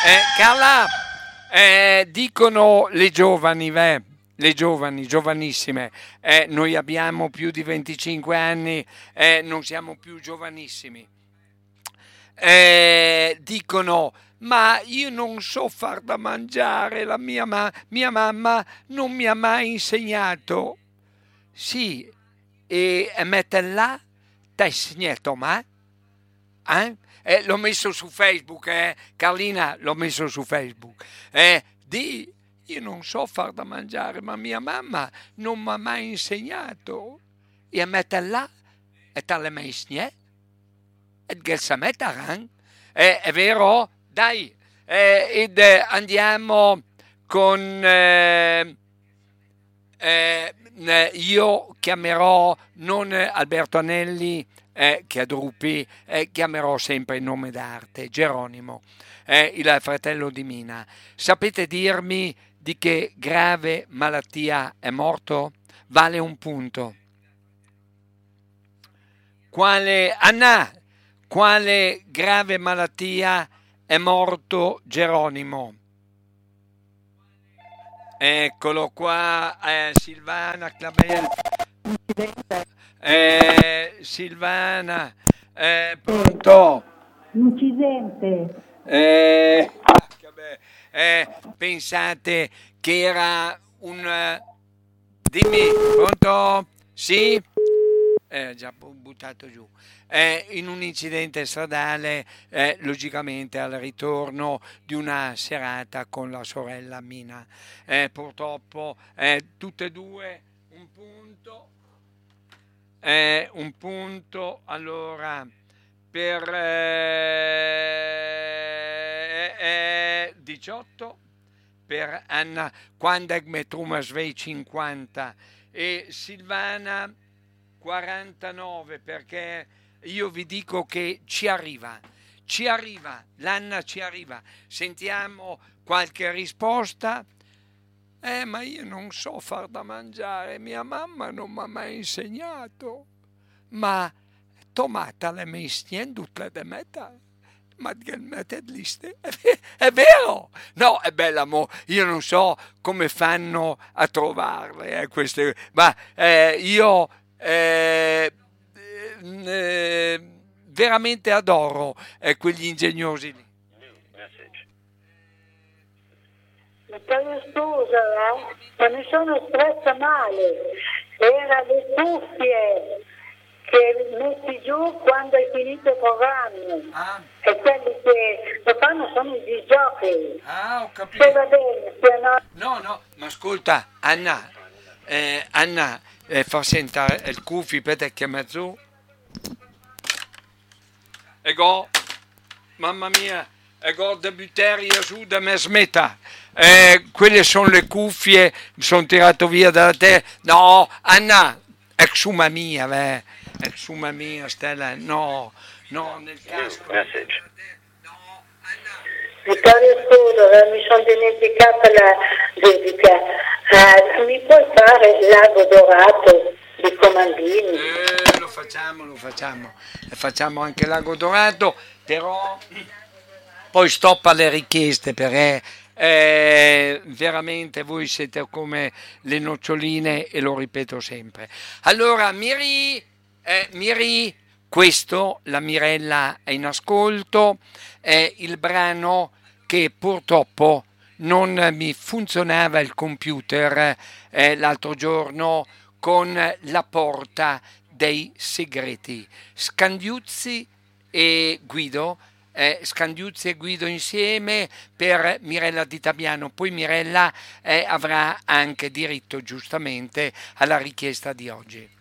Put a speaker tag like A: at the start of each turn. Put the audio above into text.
A: Carla, dicono le giovani, le giovani, giovanissime, noi abbiamo più di 25 anni, non siamo più giovanissimi. Dicono, ma io non so far da mangiare, mia mamma non mi ha mai insegnato. Sì, e mette là, ti ha insegnato, ma? L'ho messo su Facebook, Carlina, l'ho messo su Facebook. Io non so far da mangiare, ma mia mamma non mi ha mai insegnato. E mette là, e te le insegnato. E che si metteranno? È vero? Dai, andiamo con... io chiamerò non Alberto Anelli, che a Drupi, chiamerò sempre il nome d'arte, Geronimo, il fratello di Mina. Sapete dirmi di che grave malattia è morto? Vale un punto. Anna, quale grave malattia è morto Geronimo? Eccolo qua, Silvana Clabel. Silvana, pronto?
B: Incidente.
A: Pensate che era un... Dimmi, pronto? Sì? Già buttato giù. In un incidente stradale, logicamente al ritorno di una serata con la sorella Mina. Purtroppo tutte e due un punto allora per 18 per Anna Quandeg Metruma Svei 50 e Silvana 49, perché io vi dico che ci arriva, l'Anna ci arriva. Sentiamo qualche risposta. Ma io non so far da mangiare, mia mamma non mi ha mai insegnato. Ma tomata le mestien tutte le meta. Ma che mette liste? È vero! No, è bella, io non so come fanno a trovarle queste, ma io veramente adoro quegli ingegnosi lì.
B: Mi chiedo scusa, ma mi sono espressa male. Era le cuffie che metti giù quando hai finito il programma. E quelli che lo fanno sono i disgiochi.
A: Ho capito.
B: Se va bene, se no...
A: No, ma ascolta, Anna, fa sentire il cuffio per chiamare giù. Ego, mamma mia, ego da buttare su da me smetta. Quelle sono le cuffie, mi sono tirato via dalla terra. No, Anna, ex mamma mia, Stella, no, nel casco. No, Anna.
B: Vittorio, scusa, mi sono dimenticata la dedica. Mi puoi fare il Lago Dorato di Comandini?
A: Lo facciamo anche Lago Dorato, però poi stoppa le richieste perché veramente voi siete come le noccioline e lo ripeto sempre. Allora, Miri, questo, la Mirella è in ascolto, è il brano che purtroppo non mi funzionava il computer l'altro giorno con la porta dei segreti. Scandiuzzi e Guido insieme per Mirella Di Tabiano. Poi Mirella avrà anche diritto giustamente alla richiesta di oggi.